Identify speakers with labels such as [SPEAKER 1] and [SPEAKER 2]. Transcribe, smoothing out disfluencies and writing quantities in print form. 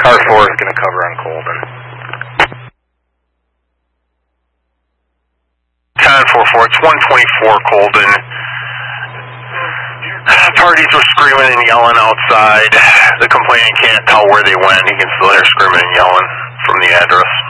[SPEAKER 1] Car 4 is going to cover on Colden.
[SPEAKER 2] 10-4-4, it's 124 Colden. Parties were screaming and yelling outside. The complainant can't tell where they went. He can still hear screaming and yelling from the address.